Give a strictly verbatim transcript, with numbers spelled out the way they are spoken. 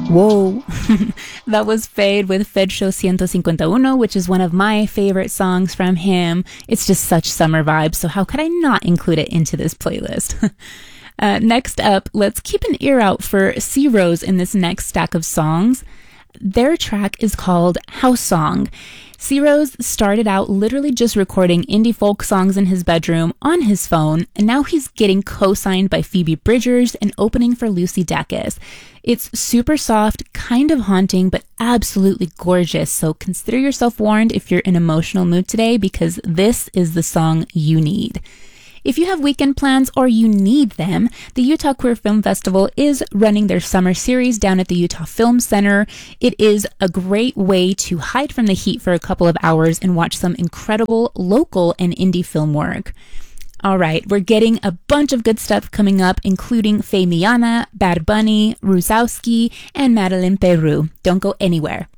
Whoa. That was Fade with Fecho one fifty-one, which is one of my favorite songs from him. It's just such summer vibes, so how could I not include it into this playlist? uh, next up, let's keep an ear out for C Rose in this next stack of songs. Their track is called House Song. C Rose started out literally just recording indie folk songs in his bedroom on his phone, and now he's getting co-signed by Phoebe Bridgers and opening for Lucy Dacus. It's super soft, kind of haunting, but absolutely gorgeous, so consider yourself warned if you're in an emotional mood today, because this is the song you need. If you have weekend plans or you need them, the Utah Queer Film Festival is running their summer series down at the Utah Film Center. It is a great way to hide from the heat for a couple of hours and watch some incredible local and indie film work. All right, we're getting a bunch of good stuff coming up, including Faye Miana, Bad Bunny, Rusowski, and Madeline Peru. Don't go anywhere.